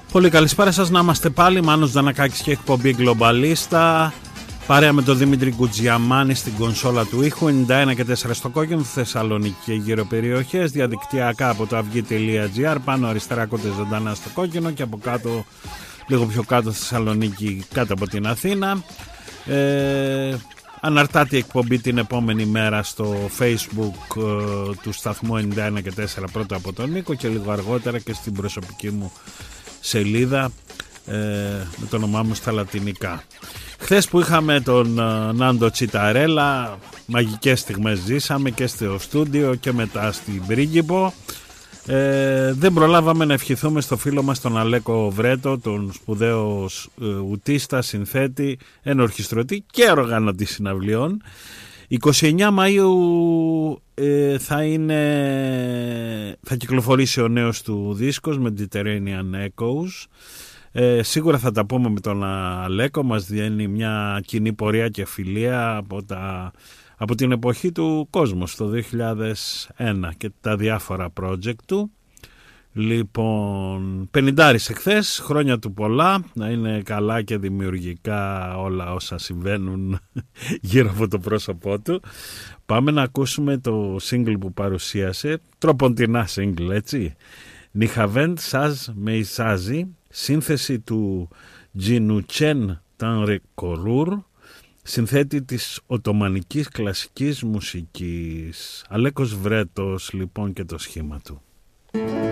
Πολύ καλησπέρα σας, να είμαστε πάλι. Μάνος Δανακάκης και εκπομπή Γκλομπαλίστα. Παρέα με τον Δημήτρη Κουτζιαμάνη στην κονσόλα του ήχου. 91 και 4 στο Κόκκινο, Θεσσαλονίκη και γύρω περιοχές. Διαδικτυακά από το αυγή.gr. Πάνω αριστερά ακούτε ζωντανά στο Κόκκινο και από κάτω, λίγο πιο κάτω, Θεσσαλονίκη, κάτω από την Αθήνα. Αναρτάται η εκπομπή την επόμενη μέρα στο Facebook του σταθμού 91 και 4, πρώτα από τον Νίκο, και λίγο αργότερα και στην προσωπική μου σελίδα με το όνομά μου στα λατινικά. Χθες που είχαμε τον Νάντο Τσιταρέλα, μαγικές στιγμές ζήσαμε και στο στούντιο και μετά στην Πρίγκιπο. Δεν προλάβαμε να ευχηθούμε στο φίλο μας τον Αλέκο Βρέτο, τον σπουδαίο ουτίστα, συνθέτη, ενορχιστρωτή και οργανωτή συναυλιών. 29 Μαΐου θα κυκλοφορήσει ο νέος του δίσκος, Mediterranean Echoes. Σίγουρα θα τα πούμε με τον Αλέκο, μας διένει μια κοινή πορεία και φιλία από την εποχή του Κόσμος το 2001 και τα διάφορα project του. Λοιπόν, 50 εχθές, χρόνια του πολλά, να είναι καλά και δημιουργικά όλα όσα συμβαίνουν γύρω από το πρόσωπό του. Πάμε να ακούσουμε το single που παρουσίασε, τροποντινά single, έτσι. Νιχαβέντ Σάζ Μεϊσάζι, σύνθεση του Τζινουτσέν Τανρεκορούρ, συνθέτη της Οттομανικής κλασικής μουσικής. Αλέκος Βρέτος λοιπόν και το σχήμα του.